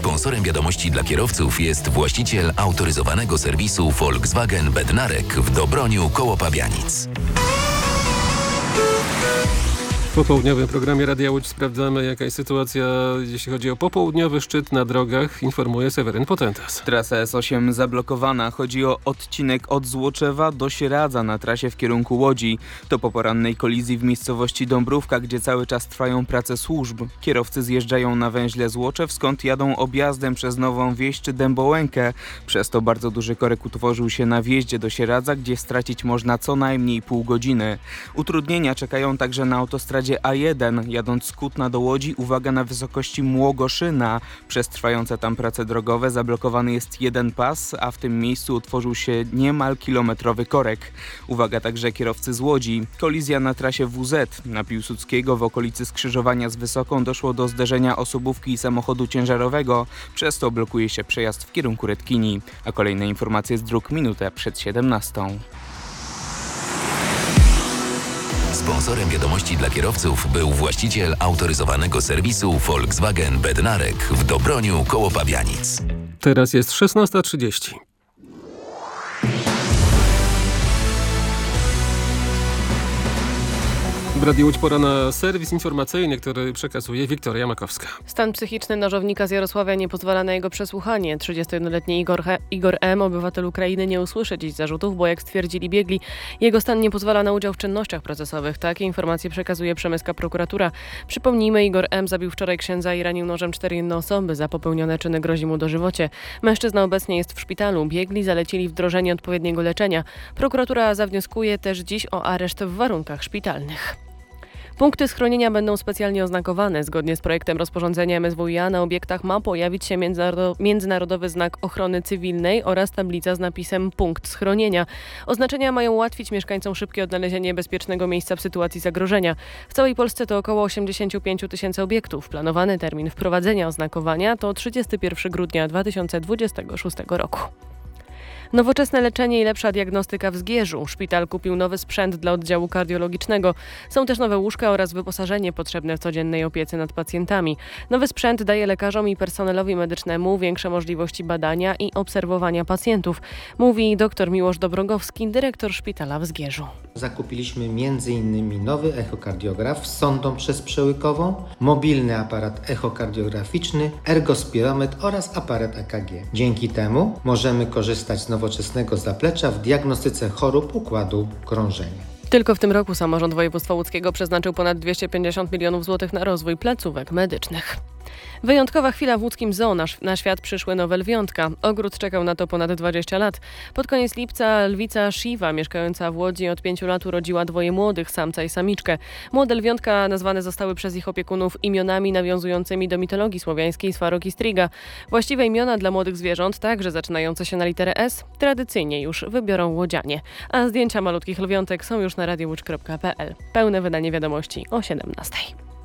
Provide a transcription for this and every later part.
Sponsorem wiadomości dla kierowców jest właściciel autoryzowanego serwisu Volkswagen Bednarek w Dobroniu koło Pabianic. W popołudniowym programie Radia Łódź sprawdzamy, jaka jest sytuacja, jeśli chodzi o popołudniowy szczyt na drogach, informuje Seweryn Potentas. Trasa S8 zablokowana. Chodzi o odcinek od Złoczewa do Sieradza na trasie w kierunku Łodzi. To po porannej kolizji w miejscowości Dąbrówka, gdzie cały czas trwają prace służb. Kierowcy zjeżdżają na węźle Złoczew, skąd jadą objazdem przez Nową Wieś czy Dębołękę. Przez to bardzo duży korek utworzył się na wjeździe do Sieradza, gdzie stracić można co najmniej pół godziny. Utrudnienia czekają także na autostradzie A1. Jadąc z Kutna do Łodzi, uwaga na wysokości Młogoszyna. Przez trwające tam prace drogowe zablokowany jest jeden pas, a w tym miejscu utworzył się niemal kilometrowy korek. Uwaga także kierowcy z Łodzi. Kolizja na trasie WZ. Na Piłsudskiego w okolicy skrzyżowania z Wysoką doszło do zderzenia osobówki i samochodu ciężarowego. Przez to blokuje się przejazd w kierunku Redkini. A kolejne informacje z dróg minutę przed 17. Sponsorem wiadomości dla kierowców był właściciel autoryzowanego serwisu Volkswagen Bednarek w Dobroniu koło Pabianic. Teraz jest 16:30. W Radiu Łódź pora na serwis informacyjny, który przekazuje Wiktoria Makowska. Stan psychiczny nożownika z Jarosławia nie pozwala na jego przesłuchanie. 31-letni Igor M., obywatel Ukrainy, nie usłyszy dziś zarzutów, bo jak stwierdzili biegli, jego stan nie pozwala na udział w czynnościach procesowych. Takie informacje przekazuje przemyska prokuratura. Przypomnijmy, Igor M. zabił wczoraj księdza i ranił nożem 4 inne osoby. Za popełnione czyny grozi mu dożywocie. Mężczyzna obecnie jest w szpitalu. Biegli zalecili wdrożenie odpowiedniego leczenia. Prokuratura zawnioskuje też dziś o areszt w warunkach szpitalnych. Punkty schronienia będą specjalnie oznakowane. Zgodnie z projektem rozporządzenia MSWiA na obiektach ma pojawić się międzynarodowy znak ochrony cywilnej oraz tablica z napisem punkt schronienia. Oznaczenia mają ułatwić mieszkańcom szybkie odnalezienie bezpiecznego miejsca w sytuacji zagrożenia. W całej Polsce to około 85 000 obiektów. Planowany termin wprowadzenia oznakowania to 31 grudnia 2026 roku. Nowoczesne leczenie i lepsza diagnostyka w Zgierzu. Szpital kupił nowy sprzęt dla oddziału kardiologicznego. Są też nowe łóżka oraz wyposażenie potrzebne w codziennej opiece nad pacjentami. Nowy sprzęt daje lekarzom i personelowi medycznemu większe możliwości badania i obserwowania pacjentów, mówi dr Miłosz Dobrogowski, dyrektor szpitala w Zgierzu. Zakupiliśmy m.in. nowy echokardiograf z sondą przezprzełykową, mobilny aparat echokardiograficzny, ergospirometr oraz aparat EKG. Dzięki temu możemy korzystać z nowoczesnego zaplecza w diagnostyce chorób układu krążenia. Tylko w tym roku samorząd województwa łódzkiego przeznaczył ponad 250 milionów złotych na rozwój placówek medycznych. Wyjątkowa chwila w łódzkim zoo. Na świat przyszły nowe lwiątka. Ogród czekał na to ponad 20 lat. Pod koniec lipca lwica Shiva, mieszkająca w Łodzi, od 5 lat urodziła dwoje młodych, samca i samiczkę. Młode lwiątka nazwane zostały przez ich opiekunów imionami nawiązującymi do mitologii słowiańskiej Swarok i Striga. Właściwe imiona dla młodych zwierząt, także zaczynające się na literę S, tradycyjnie już wybiorą łodzianie. A zdjęcia malutkich lwiątek są już na radiowódź.pl. Pełne wydanie wiadomości o 17.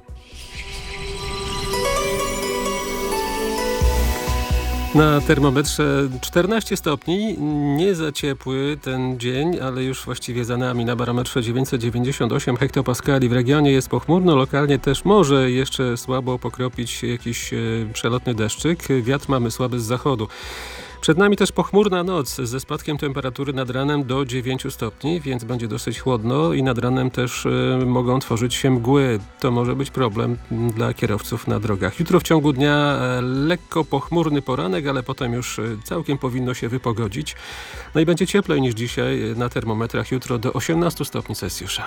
Na termometrze 14 stopni, nie za ciepły ten dzień, ale już właściwie za nami. Na barometrze 998 hektopaskali. W regionie jest pochmurno, lokalnie też może jeszcze słabo pokropić jakiś przelotny deszczyk. Wiatr mamy słaby z zachodu. Przed nami też pochmurna noc ze spadkiem temperatury nad ranem do 9 stopni, więc będzie dosyć chłodno i nad ranem też mogą tworzyć się mgły. To może być problem dla kierowców na drogach. Jutro w ciągu dnia lekko pochmurny poranek, ale potem już całkiem powinno się wypogodzić. No i będzie cieplej niż dzisiaj na termometrach jutro do 18 stopni Celsjusza.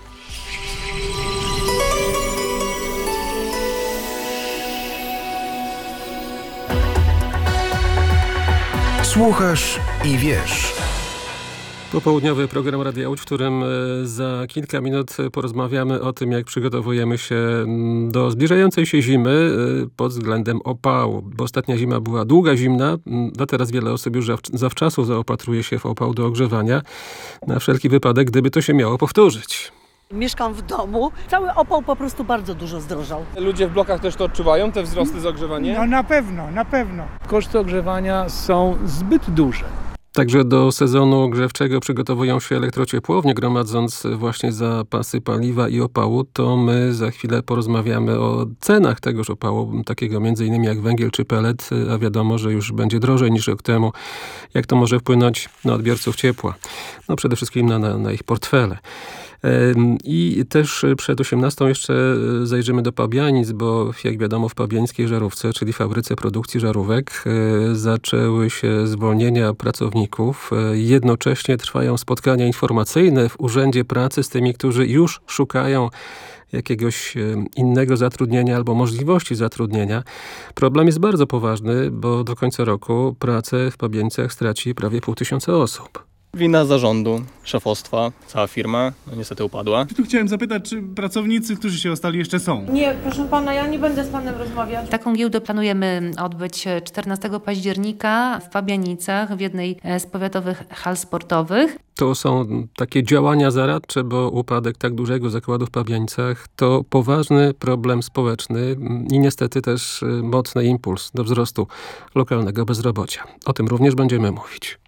Słuchasz i wiesz. Popołudniowy program Radia Łódź, w którym za kilka minut porozmawiamy o tym, jak przygotowujemy się do zbliżającej się zimy pod względem opału. Bo ostatnia zima była długa, zimna, a teraz wiele osób już zawczasu zaopatruje się w opał do ogrzewania. Na wszelki wypadek, gdyby to się miało powtórzyć. Mieszkam w domu. Cały opał po prostu bardzo dużo zdrożał. Ludzie w blokach też to odczuwają, te wzrosty z ogrzewania? No na pewno. Koszty ogrzewania są zbyt duże. Także do sezonu grzewczego przygotowują się elektrociepłownie, gromadząc właśnie zapasy paliwa i opału. To my za chwilę porozmawiamy o cenach tegoż opału, takiego między innymi jak węgiel czy pelet, a wiadomo, że już będzie drożej niż rok temu. Jak to może wpłynąć na odbiorców ciepła? No przede wszystkim na ich portfele. I też przed 18 jeszcze zajrzymy do Pabianic, bo jak wiadomo w pabiańskiej żarówce, czyli fabryce produkcji żarówek, zaczęły się zwolnienia pracowników. Jednocześnie trwają spotkania informacyjne w Urzędzie Pracy z tymi, którzy już szukają jakiegoś innego zatrudnienia albo możliwości zatrudnienia. Problem jest bardzo poważny, bo do końca roku pracę w Pabianicach straci prawie 500 osób. Wina zarządu, szefostwa, cała firma niestety upadła. Tu chciałem zapytać, czy pracownicy, którzy się ostali, jeszcze są? Nie, proszę pana, ja nie będę z panem rozmawiać. Taką giełdę planujemy odbyć 14 października w Pabianicach, w jednej z powiatowych hal sportowych. To są takie działania zaradcze, bo upadek tak dużego zakładu w Pabianicach to poważny problem społeczny i niestety też mocny impuls do wzrostu lokalnego bezrobocia. O tym również będziemy mówić.